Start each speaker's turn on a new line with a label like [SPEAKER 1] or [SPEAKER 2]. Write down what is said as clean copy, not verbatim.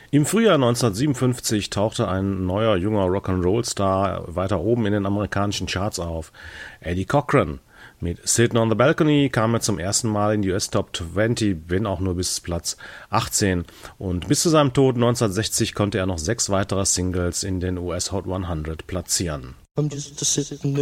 [SPEAKER 1] Im Frühjahr 1957 tauchte ein neuer junger Rock'n'Roll-Star weiter oben in den amerikanischen Charts auf. Eddie Cochran. Mit Sittin' on the Balcony kam er zum ersten Mal in die US Top 20, wenn auch nur bis Platz 18. Und bis zu seinem Tod 1960 konnte er noch 6 weitere Singles in den US Hot 100 platzieren.